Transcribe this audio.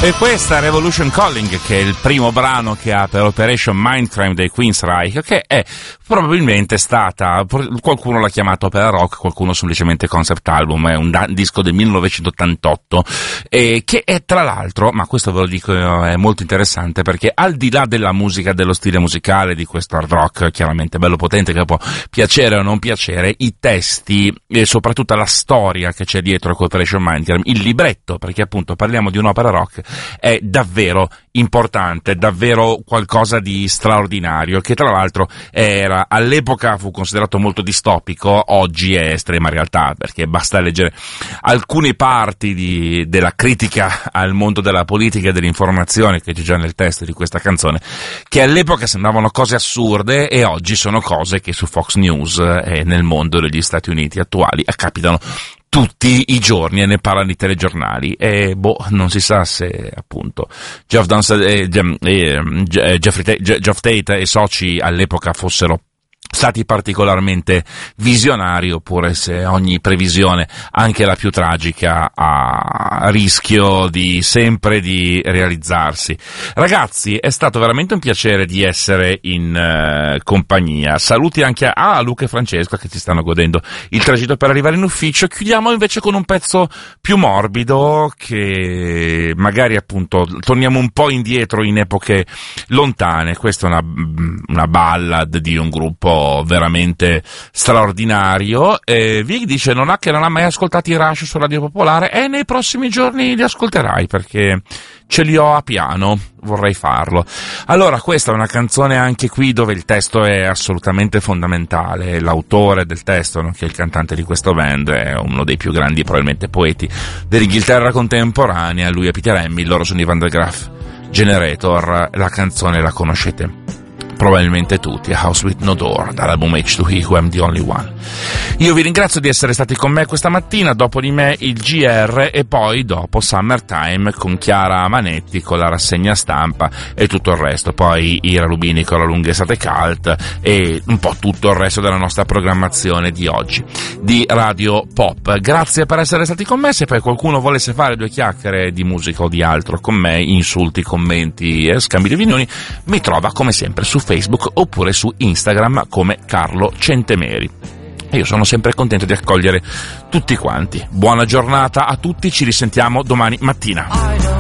E questa Revolution Calling, che è il primo brano che ha per Operation Mindcrime dei Queensryche, che è probabilmente stata, qualcuno l'ha chiamato opera rock, qualcuno semplicemente concept album, è un disco del 1988, che è tra l'altro, ma questo ve lo dico, è molto interessante perché al di là della musica, dello stile musicale di questo hard rock, chiaramente bello potente che può piacere o non piacere, i testi e soprattutto la storia che c'è dietro a Operation Mindcrime, il libretto, perché appunto parliamo di un'opera rock, è davvero importante, davvero qualcosa di straordinario, che tra l'altro era, all'epoca fu considerato molto distopico, oggi è estrema realtà, perché basta leggere alcune parti della critica al mondo della politica e dell'informazione che c'è già nel testo di questa canzone, che all'epoca sembravano cose assurde e oggi sono cose che su Fox News e nel mondo degli Stati Uniti attuali capitano tutti i giorni e ne parlano i telegiornali, e non si sa se appunto Geoff Tate e soci all'epoca fossero stati particolarmente visionari, oppure se ogni previsione, anche la più tragica, ha rischio sempre di realizzarsi. Ragazzi, è stato veramente un piacere di essere in compagnia. Saluti anche a Luca e Francesco che ci stanno godendo il tragitto per arrivare in ufficio. Chiudiamo invece con un pezzo più morbido, che magari appunto torniamo un po' indietro in epoche lontane. Questa è una ballad di un gruppo veramente straordinario. Vig dice non ha mai ascoltato i Rush su Radio Popolare, e nei prossimi giorni li ascolterai perché ce li ho a piano, vorrei farlo. Allora, questa è una canzone anche qui dove il testo è assolutamente fondamentale. L'autore del testo, nonché il cantante di questo band, è uno dei più grandi probabilmente poeti dell'Inghilterra contemporanea. Lui è Peter Hamill, loro sono i Van der Graaf Generator. La canzone la conoscete probabilmente tutti, House with No Door, dall'album H2He Who Am The Only One. Io vi ringrazio di essere stati con me questa mattina, dopo di me il GR e poi dopo Summertime con Chiara Manetti con la rassegna stampa e tutto il resto, poi Ira Rubini con la lunga estate cult e un po' tutto il resto della nostra programmazione di oggi di Radio Pop. Grazie per essere stati con me. Se poi qualcuno volesse fare due chiacchiere di musica o di altro con me, insulti, commenti e scambi di opinioni, mi trova come sempre su Facebook oppure su Instagram come Carlo Centemeri. E io sono sempre contento di accogliere tutti quanti. Buona giornata a tutti, ci risentiamo domani mattina.